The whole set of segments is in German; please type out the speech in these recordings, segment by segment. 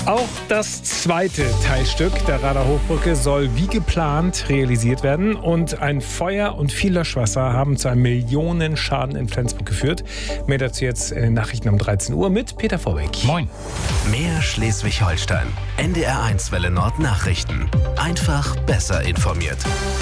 Auch das zweite Teilstück der Radar-Hochbrücke soll wie geplant realisiert werden. Und ein Feuer und viel Löschwasser haben zu einem Millionenschaden in Flensburg geführt. Mehr dazu jetzt in den Nachrichten um 13 Uhr mit Peter Vorbeck. Moin. Mehr Schleswig-Holstein. NDR1 Welle Nord Nachrichten. Einfach besser informiert.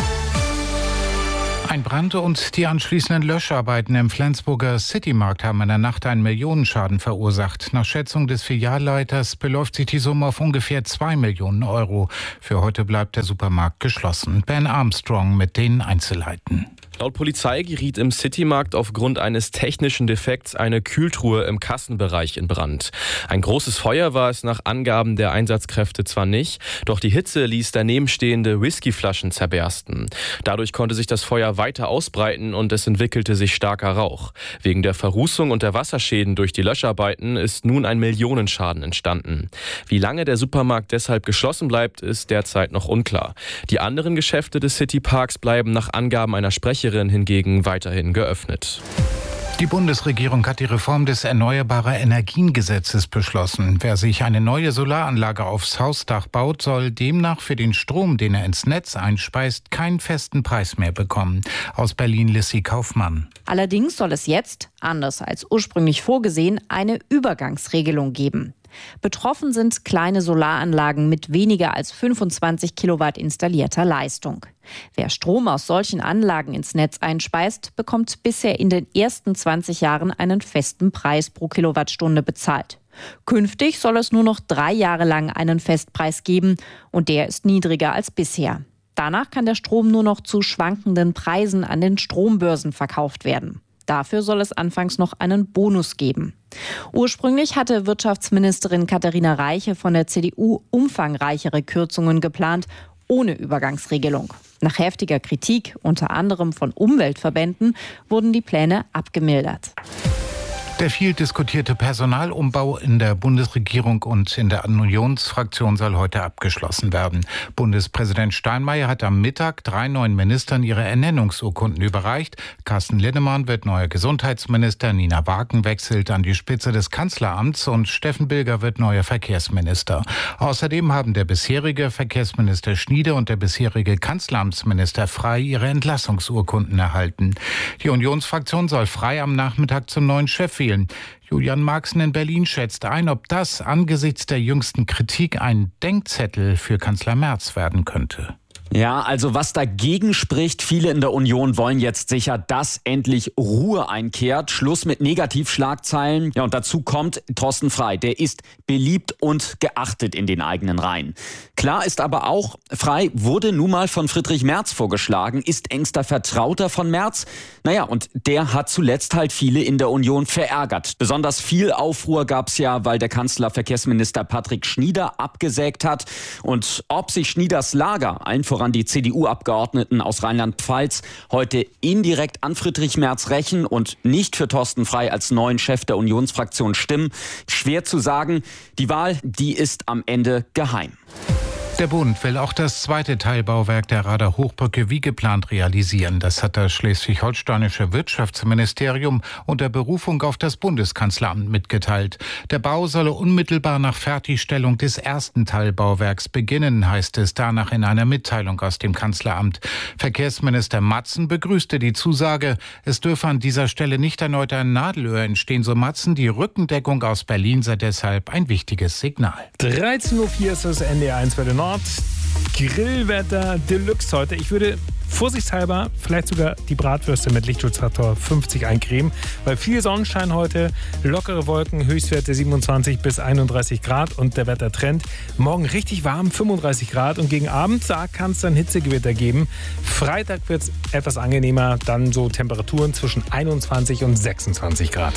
Ein Brand und die anschließenden Löscharbeiten im Flensburger Citymarkt haben in der Nacht einen Millionenschaden verursacht. Nach Schätzung des Filialleiters beläuft sich die Summe auf ungefähr 2 Millionen Euro. Für heute bleibt der Supermarkt geschlossen. Ben Armstrong mit den Einzelheiten. Laut Polizei geriet im Citymarkt aufgrund eines technischen Defekts eine Kühltruhe im Kassenbereich in Brand. Ein großes Feuer war es nach Angaben der Einsatzkräfte zwar nicht, doch die Hitze ließ daneben stehende Whiskyflaschen zerbersten. Dadurch konnte sich das Feuer weiter ausbreiten und es entwickelte sich starker Rauch. Wegen der Verrußung und der Wasserschäden durch die Löscharbeiten ist nun ein Millionenschaden entstanden. Wie lange der Supermarkt deshalb geschlossen bleibt, ist derzeit noch unklar. Die anderen Geschäfte des Cityparks bleiben nach Angaben einer Sprecherin hingegen weiterhin geöffnet. Die Bundesregierung hat die Reform des Erneuerbare-Energien-Gesetzes beschlossen. Wer sich eine neue Solaranlage aufs Hausdach baut, soll demnach für den Strom, den er ins Netz einspeist, keinen festen Preis mehr bekommen. Aus Berlin Lissy Kaufmann. Allerdings soll es jetzt, anders als ursprünglich vorgesehen, eine Übergangsregelung geben. Betroffen sind kleine Solaranlagen mit weniger als 25 Kilowatt installierter Leistung. Wer Strom aus solchen Anlagen ins Netz einspeist, bekommt bisher in den ersten 20 Jahren einen festen Preis pro Kilowattstunde bezahlt. Künftig soll es nur noch 3 Jahre lang einen Festpreis geben und der ist niedriger als bisher. Danach kann der Strom nur noch zu schwankenden Preisen an den Strombörsen verkauft werden. Dafür soll es anfangs noch einen Bonus geben. Ursprünglich hatte Wirtschaftsministerin Katharina Reiche von der CDU umfangreichere Kürzungen geplant, ohne Übergangsregelung. Nach heftiger Kritik, unter anderem von Umweltverbänden, wurden die Pläne abgemildert. Der viel diskutierte Personalumbau in der Bundesregierung und in der Unionsfraktion soll heute abgeschlossen werden. Bundespräsident Steinmeier hat am Mittag 3 neuen Ministern ihre Ernennungsurkunden überreicht. Carsten Linnemann wird neuer Gesundheitsminister, Nina Wagen wechselt an die Spitze des Kanzleramts und Steffen Bilger wird neuer Verkehrsminister. Außerdem haben der bisherige Verkehrsminister Schniede und der bisherige Kanzleramtsminister Frey ihre Entlassungsurkunden erhalten. Die Unionsfraktion soll Frey am Nachmittag zum neuen Chef wählen. Julian Marxen in Berlin schätzt ein, ob das angesichts der jüngsten Kritik ein Denkzettel für Kanzler Merz werden könnte. Ja, also was dagegen spricht, viele in der Union wollen jetzt sicher, dass endlich Ruhe einkehrt. Schluss mit Negativschlagzeilen. Ja, und dazu kommt Thorsten Frey. Der ist beliebt und geachtet in den eigenen Reihen. Klar ist aber auch, Frey wurde nun mal von Friedrich Merz vorgeschlagen, ist engster Vertrauter von Merz. Naja, und der hat zuletzt halt viele in der Union verärgert. Besonders viel Aufruhr gab's ja, weil der Kanzler Verkehrsminister Patrick Schnieder abgesägt hat. Und ob sich Schnieders Lager, allen voran die CDU-Abgeordneten aus Rheinland-Pfalz, heute indirekt an Friedrich Merz rächen und nicht für Thorsten Frey als neuen Chef der Unionsfraktion stimmen, schwer zu sagen. Die Wahl, die ist am Ende geheim. Der Bund will auch das zweite Teilbauwerk der Radar-Hochbrücke wie geplant realisieren. Das hat das schleswig-holsteinische Wirtschaftsministerium unter Berufung auf das Bundeskanzleramt mitgeteilt. Der Bau solle unmittelbar nach Fertigstellung des ersten Teilbauwerks beginnen, heißt es danach in einer Mitteilung aus dem Kanzleramt. Verkehrsminister Matzen begrüßte die Zusage. Es dürfe an dieser Stelle nicht erneut ein Nadelöhr entstehen, so Matzen. Die Rückendeckung aus Berlin sei deshalb ein wichtiges Signal. 13.04 Uhr ist das NDR1 Welle Nord. Grillwetter Deluxe heute. Ich würde vorsichtshalber vielleicht sogar die Bratwürste mit Lichtschutzfaktor 50 eincremen, weil viel Sonnenschein heute, lockere Wolken, Höchstwerte 27 bis 31 Grad und der Wettertrend. Morgen richtig warm, 35 Grad und gegen Abend, da kann es dann Hitzegewitter geben. Freitag wird es etwas angenehmer, dann so Temperaturen zwischen 21 und 26 Grad.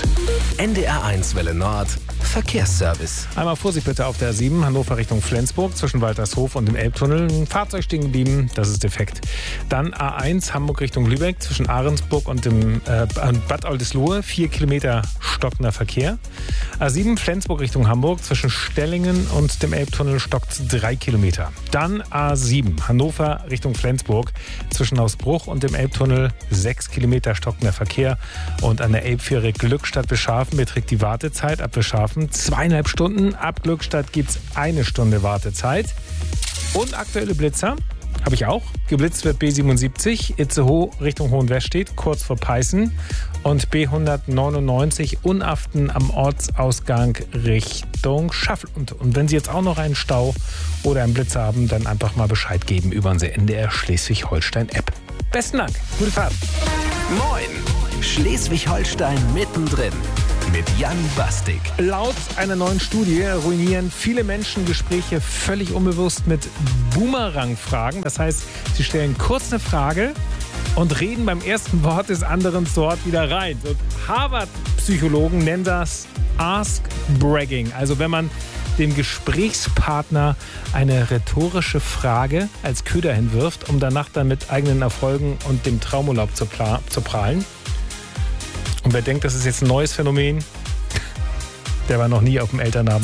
NDR1 Welle Nord Verkehrsservice. Einmal Vorsicht bitte auf der A7, Hannover Richtung Flensburg, zwischen Waltershof und dem Elbtunnel. Ein Fahrzeug stehen geblieben, das ist defekt. Dann Dann A1 Hamburg Richtung Lübeck zwischen Ahrensburg und dem Bad Oldesloe, 4 Kilometer stockender Verkehr. A7 Flensburg Richtung Hamburg zwischen Stellingen und dem Elbtunnel stockt 3 Kilometer. Dann A7 Hannover Richtung Flensburg zwischen Hausbruch und dem Elbtunnel 6 Kilometer stockender Verkehr. Und an der Elbfähre Glückstadt-Beschafen beträgt die Wartezeit ab Beschafen 2,5 Stunden. Ab Glückstadt gibt es 1 Stunde Wartezeit. Und aktuelle Blitzer habe ich auch. Geblitzt wird B77 Itzehoe Richtung Hohenwestedt, kurz vor Peißen. Und B199 Unaften am Ortsausgang Richtung Schafflund. Und wenn Sie jetzt auch noch einen Stau oder einen Blitzer haben, dann einfach mal Bescheid geben über unsere NDR Schleswig-Holstein-App. Besten Dank. Gute Fahrt. Moin! Schleswig-Holstein mittendrin. Mit Jan Bastik. Laut einer neuen Studie ruinieren viele Menschen Gespräche völlig unbewusst mit Boomerang-Fragen. Das heißt, sie stellen kurz eine Frage und reden beim ersten Wort des anderen dort wieder rein. So Harvard-Psychologen nennen das Ask-Bragging. Also wenn man dem Gesprächspartner eine rhetorische Frage als Köder hinwirft, um danach dann mit eigenen Erfolgen und dem Traumurlaub zu prahlen. Und wer denkt, das ist jetzt ein neues Phänomen, der war noch nie auf dem Elternabend.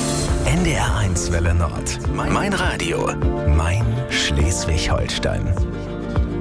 NDR 1 Welle Nord. Mein Radio. Mein Schleswig-Holstein.